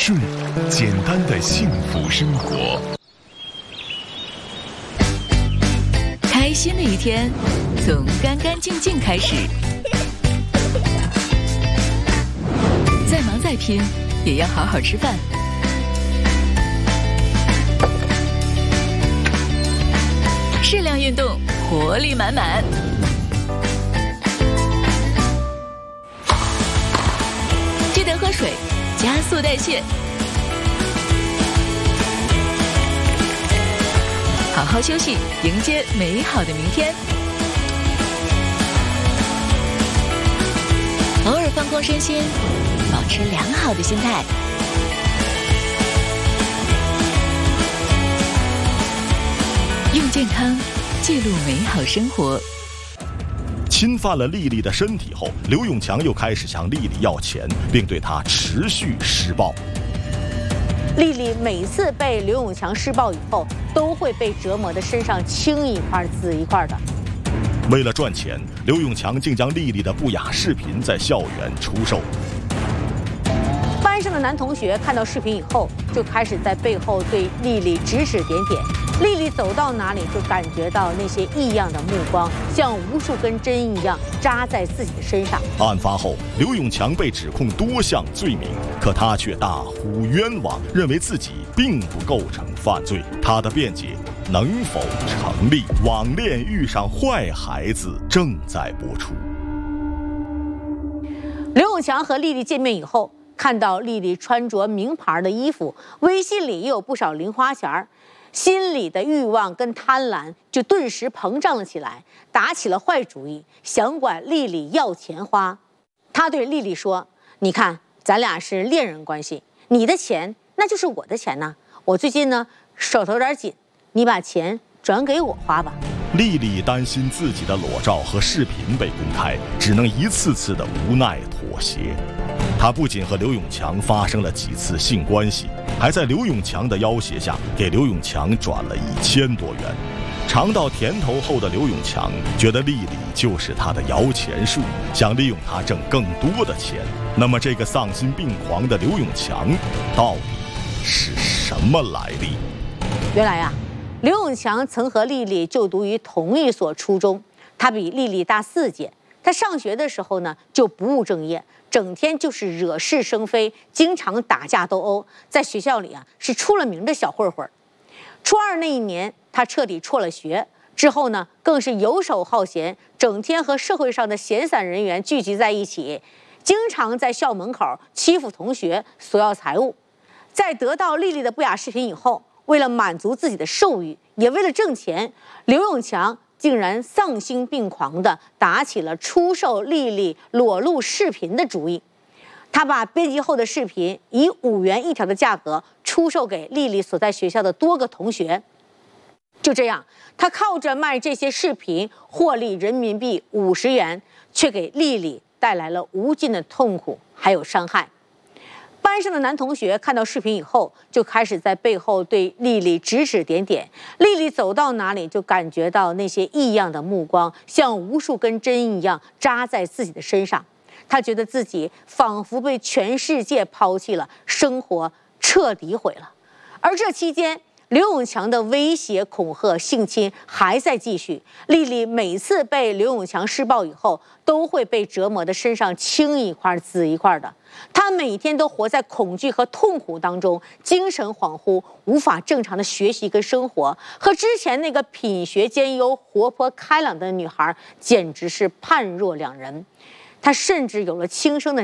顺，简单的幸福生活。 开心的一天，从干干净净开始。再忙再拼，也要好好吃饭。适量运动，活力满满。记得喝水，加速代谢。好好休息，迎接美好的明天。偶尔放空身心，保持良好的心态。用健康记录美好生活。 侵犯了丽丽的身体后，刘永强又开始向丽丽要钱，并对她持续施暴。 丽丽每次被刘永强施暴以后，都会被折磨得身上青一块紫一块的。 为了赚钱，刘永强竟将丽丽的不雅视频在校园出售。 班上的男同学看到视频以后，就开始在背后对丽丽指指点点。丽丽走到哪里，就感觉到那些异样的目光，像无数根针一样扎在自己的身上。 案发后，刘永强被指控多项罪名，可他却大呼冤枉，认为自己并不构成犯罪。他的辩解能否成立？网恋遇上坏孩子正在播出。 刘永强和丽丽见面以后，看到丽丽穿着名牌的衣服，微信里也有不少零花钱，心里的欲望跟贪婪就顿时膨胀了起来，打起了坏主意，想管丽丽要钱花。他对丽丽说：“你看，咱俩是恋人关系，你的钱那就是我的钱呐。我最近呢手头有点紧，你把钱转给我花吧。” 丽丽担心自己的裸照和视频被公开，只能一次次的无奈妥协。她不仅和刘永强发生了几次性关系，还在刘永强的要挟下给刘永强转了1000多元。尝到甜头后的刘永强觉得丽丽就是他的摇钱树，想利用她挣更多的钱。那么这个丧心病狂的刘永强到底是什么来历？ 原来啊，刘永强曾和丽丽就读于同一所初中，他比丽丽大4届。他上学的时候呢，就不务正业，整天就是惹是生非，经常打架斗殴，在学校里啊是出了名的小混混。初2那一年，他彻底辍了学，之后呢，更是游手好闲，整天和社会上的闲散人员聚集在一起，经常在校门口欺负同学，索要财物。在得到丽丽的不雅视频以后，为了满足自己的兽欲，也为了挣钱，刘永强竟然丧心病狂地打起了出售丽丽裸露视频的主意。他把编辑后的视频以5元1条的价格出售给丽丽所在学校的多个同学。就这样，他靠着卖这些视频获利人民币50元，却给丽丽带来了无尽的痛苦还有伤害。班上的男同学看到视频以后，就开始在背后对丽丽指指点点。丽丽走到哪里，就感觉到那些异样的目光，像无数根针一样扎在自己的身上。她觉得自己仿佛被全世界抛弃了，生活彻底毁了。而这期间，刘永强的威胁、恐吓、性侵还在继续。丽丽每次被刘永强施暴以后，都会被折磨得身上青一块紫一块的。她每天都活在恐惧和痛苦当中，精神恍惚，无法正常的学习跟生活，和之前那个品学兼优、活泼开朗的女孩简直是判若两人。她甚至有了轻生的